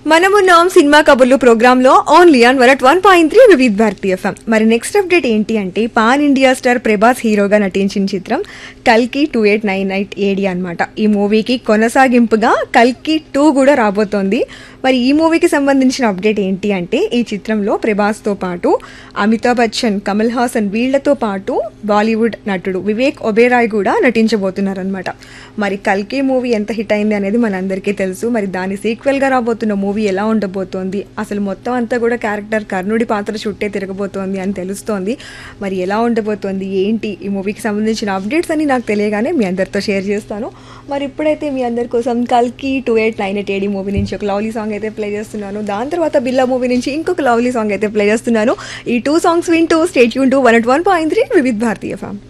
మనమున్నాం సినిమా కబుర్లు ప్రోగ్రామ్ లో ఓన్లీ ఆన్ 101.3 వివిధ భారతి ఎఫ్ఎం. మరి నెక్స్ట్ అప్డేట్ ఏంటి అంటే పాన్ ఇండియా స్టార్ ప్రభాస్ హీరోగా నటించిన చిత్రం కల్కి 2898 ఏడి అన్నమాట. ఈ మూవీకి కొనసాగింపుగా కల్కి 2 కూడా రాబోతోంది. మరి ఈ మూవీకి సంబంధించిన అప్డేట్ ఏంటి అంటే ఈ చిత్రంలో ప్రభాస్ తో పాటు అమితాబ్ బచ్చన్, కమల్ హాసన్ వీళ్లతో పాటు బాలీవుడ్ నటుడు వివేక్ ఒబేరాయ్ కూడా నటించబోతున్నారనమాట. మరి కల్కి మూవీ ఎంత హిట్ అయింది అనేది మనందరికీ తెలుసు. మరి దాని సీక్వెల్ గా రాబోతున్న మూవీ ఎలా ఉండబోతోంది, అసలు మొత్తం అంతా కూడా క్యారెక్టర్ కర్ణుడి పాత్ర చుట్టే తిరగబోతోంది అని తెలుస్తోంది. మరి ఎలా ఉండబోతోంది ఏంటి ఈ మూవీకి సంబంధించిన అప్డేట్స్ అని నాకు తెలియగానే మీ అందరితో షేర్ చేస్తాను. మరి ఇప్పుడైతే మీ అందరి కోసం కల్కి 2898 ఏడి మూవీ నుంచి ఒక లవ్లీ సాంగ్ అయితే ప్లే చేస్తున్నాను. దాని తర్వాత బిల్లా మూవీ నుంచి ఇంకొక లవ్లీ సాంగ్ అయితే ప్లే చేస్తున్నాను. ఈ 2 సాంగ్స్ వింటూ స్టే ట్యూన్ టు 101.3 వివిధ భారతి ఎఫ్ఎం.